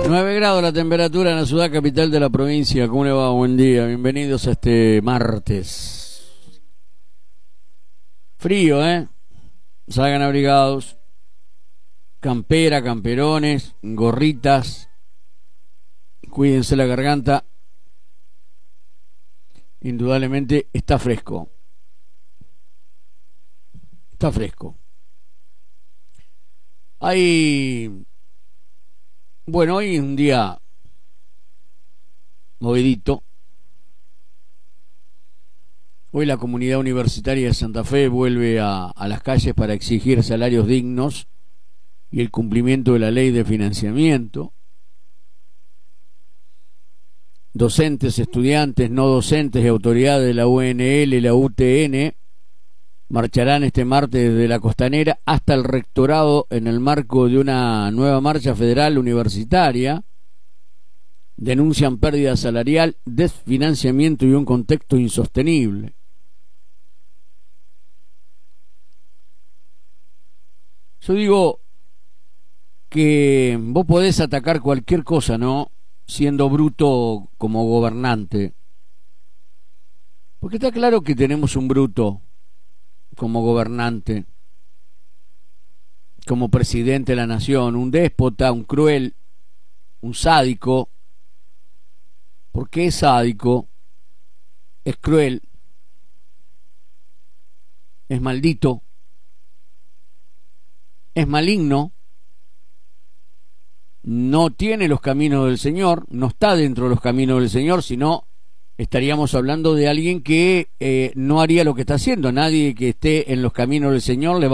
9 grados la temperatura en la ciudad capital de la provincia. ¿Cómo le va? Buen día. Bienvenidos a este martes. Frío, Salgan abrigados. Campera, camperones, gorritas. Cuídense la garganta. Indudablemente está fresco. Está fresco. Bueno, hoy es un día movidito. Hoy la comunidad universitaria de Santa Fe vuelve a las calles para exigir salarios dignos y el cumplimiento de la ley de financiamiento. Docentes, estudiantes, no docentes y autoridades de la UNL y la UTN marcharán este martes desde la Costanera hasta el rectorado en el marco de una nueva marcha federal universitaria. Denuncian pérdida salarial, desfinanciamiento y un contexto insostenible. Yo digo que vos podés atacar cualquier cosa, ¿no? Siendo bruto como gobernante. Porque está claro que tenemos un bruto como gobernante, como presidente de la nación, un déspota, un cruel, un sádico. Porque es sádico, es cruel, es maldito, es maligno, no tiene los caminos del Señor, no está dentro de los caminos del Señor, sino estaríamos hablando de alguien que no haría lo que está haciendo. Nadie que esté en los caminos del Señor le va